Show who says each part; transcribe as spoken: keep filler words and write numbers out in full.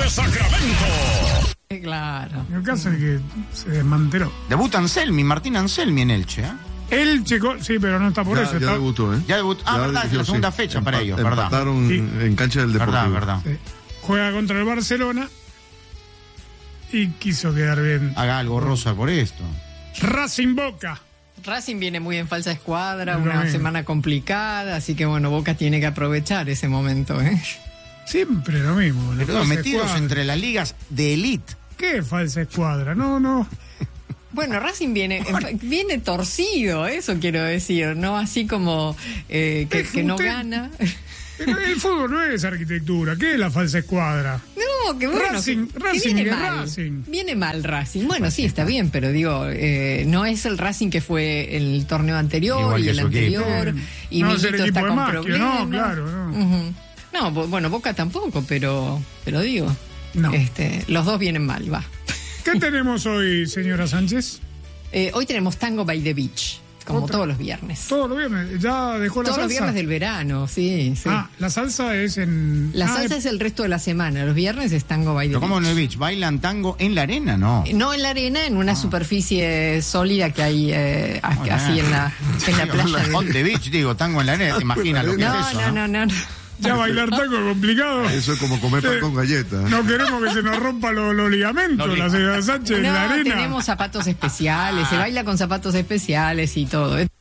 Speaker 1: de Sacramento.
Speaker 2: Claro.
Speaker 3: Newcastle que se desmanteló.
Speaker 4: Debuta Anselmi, Martín Anselmi en Elche, ¿eh?
Speaker 3: El Checo, sí, pero no está por
Speaker 5: Ya,
Speaker 3: eso.
Speaker 5: ya
Speaker 3: Está,
Speaker 5: debutó, ¿eh?
Speaker 4: Ya debutó. Ah,
Speaker 5: Ya
Speaker 4: verdad, es
Speaker 5: dirigió,
Speaker 4: la segunda
Speaker 5: sí.
Speaker 4: fecha para
Speaker 5: Empa-
Speaker 4: ellos, verdad.
Speaker 5: Empataron
Speaker 3: Sí.
Speaker 5: en cancha del Deportivo.
Speaker 4: Verdad, verdad.
Speaker 3: sí, juega contra el Barcelona y quiso quedar bien.
Speaker 4: Haga algo rosa por esto.
Speaker 3: Racing Boca.
Speaker 2: Racing viene muy en falsa escuadra,
Speaker 3: Lo
Speaker 2: una
Speaker 3: mismo.
Speaker 2: semana complicada, así que bueno, Boca tiene que aprovechar ese momento, ¿eh?
Speaker 3: Siempre lo mismo. la
Speaker 4: Pero
Speaker 3: falsa
Speaker 4: metidos
Speaker 3: escuadra.
Speaker 4: entre las ligas de elite.
Speaker 3: ¿Qué falsa escuadra? No, no.
Speaker 2: Bueno, Racing viene viene torcido, eso quiero decir, ¿no? Así como eh, que,
Speaker 3: Es
Speaker 2: que no
Speaker 3: usted-
Speaker 2: gana.
Speaker 3: Pero el fútbol no es arquitectura. ¿Qué es la falsa escuadra?
Speaker 2: No, que bueno,
Speaker 3: Racing,
Speaker 2: que, que
Speaker 3: Racing
Speaker 2: viene
Speaker 3: es
Speaker 2: mal.
Speaker 3: Racing.
Speaker 2: Viene mal Racing. Bueno, sí, está bien, pero digo, eh, no es el Racing que fue el torneo anterior
Speaker 4: Igual
Speaker 2: y
Speaker 4: que
Speaker 2: el
Speaker 4: su equipo.
Speaker 2: anterior. Y
Speaker 3: No es el
Speaker 2: Milito
Speaker 3: equipo
Speaker 2: está
Speaker 3: de
Speaker 2: con
Speaker 3: Maschio,
Speaker 2: problemas.
Speaker 3: no, claro, no.
Speaker 2: Ujú. No, bo- bueno, Boca tampoco, pero, pero digo,
Speaker 3: No.
Speaker 2: este, los dos vienen mal, va.
Speaker 3: ¿Qué tenemos hoy, señora Sánchez?
Speaker 2: Eh, hoy tenemos Tango by the Beach, como
Speaker 3: Otra.
Speaker 2: todos los viernes.
Speaker 3: Todos los viernes. ¿Ya dejó la
Speaker 2: Todos
Speaker 3: salsa?
Speaker 2: los viernes del verano, sí, sí.
Speaker 3: Ah, la salsa es en...
Speaker 2: La
Speaker 3: ah,
Speaker 2: salsa
Speaker 3: eh,
Speaker 2: es el resto de la semana. Los viernes es Tango by the
Speaker 4: Pero ¿cómo en
Speaker 2: Beach.
Speaker 4: el beach? ¿Bailan tango en la arena? No.
Speaker 2: No en la arena, en una superficie sólida que hay eh, a-
Speaker 4: Muy
Speaker 2: así
Speaker 4: bien.
Speaker 2: en la, en la playa.
Speaker 4: On
Speaker 2: de-
Speaker 4: the beach, digo, tango en la arena. ¿Te imaginas lo que
Speaker 2: No,
Speaker 4: es eso?
Speaker 2: no, no, no, no.
Speaker 3: Ya bailar tango es complicado.
Speaker 5: Eso es como comer pan
Speaker 3: Eh,
Speaker 5: con galletas.
Speaker 3: No queremos que se nos rompan los, los ligamentos,
Speaker 4: Los
Speaker 3: la señora Sánchez, en la
Speaker 2: No,
Speaker 3: arena.
Speaker 2: tenemos zapatos especiales, se baila con zapatos especiales y todo.